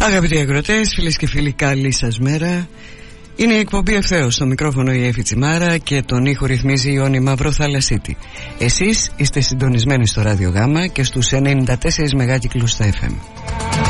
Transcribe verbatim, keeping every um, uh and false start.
Αγαπητοί ακροατές, φίλες και φίλοι, καλή σας μέρα. Είναι η εκπομπή Ευθέως, στο μικρόφωνο η Εφη Τσιμάρα και τον ήχο ρυθμίζει η Ιόνη Μαυροθαλασσίτη. Εσείς είστε συντονισμένοι στο Ράδιο Γάμα και στους ενενήντα τέσσερα μεγάκυκλους στα εφ εμ.